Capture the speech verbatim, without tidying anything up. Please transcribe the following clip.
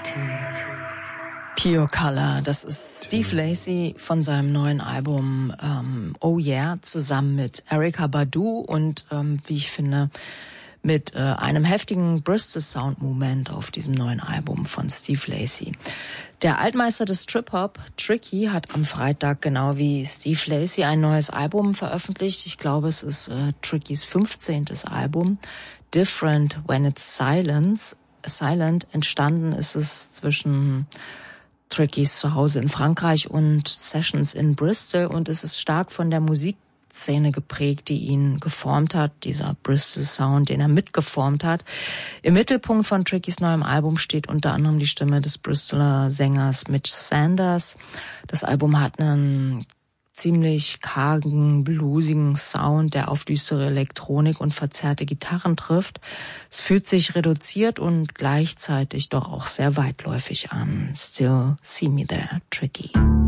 Pure Color, das ist Steve Lacy von seinem neuen Album ähm, Oh Yeah, zusammen mit Erykah Badu und ähm, wie ich finde, mit äh, einem heftigen Bristol-Sound-Moment auf diesem neuen Album von Steve Lacy. Der Altmeister des Trip-Hop, Tricky, hat am Freitag genau wie Steve Lacy ein neues Album veröffentlicht. Ich glaube, es ist äh, Trickys fünfzehntes Album. Different When It's Silence. Silent. Entstanden ist es zwischen Trickys Zuhause in Frankreich und Sessions in Bristol und es ist stark von der Musikszene geprägt, die ihn geformt hat, dieser Bristol Sound, den er mitgeformt hat. Im Mittelpunkt von Trickys neuem Album steht unter anderem die Stimme des Bristoler Sängers Mitch Sanders. Das Album hat einen ziemlich kargen, bluesigen Sound, der auf düstere Elektronik und verzerrte Gitarren trifft. Es fühlt sich reduziert und gleichzeitig doch auch sehr weitläufig an. Still See Me There, Tricky.